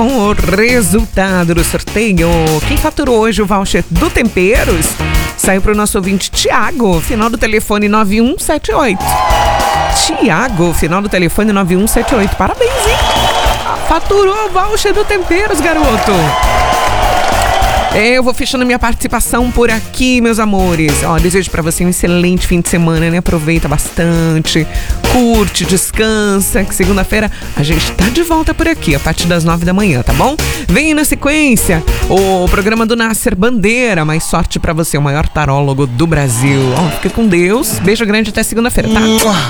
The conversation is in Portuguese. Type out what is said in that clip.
O resultado do sorteio. Quem faturou hoje o voucher do Temperos saiu para o nosso ouvinte Tiago, final do telefone 9178. Tiago, final do telefone 9178. Parabéns, hein? Faturou o voucher do Temperos, garoto. Eu vou fechando minha participação por aqui, meus amores. Desejo pra você um excelente fim de semana, né? Aproveita bastante, curte, descansa, que segunda-feira a gente tá de volta por aqui, a partir das 9 da manhã, tá bom? Vem na sequência o programa do Nasser Bandeira. Mais sorte pra você, o maior tarólogo do Brasil. Fica com Deus. Beijo grande, até segunda-feira, tá?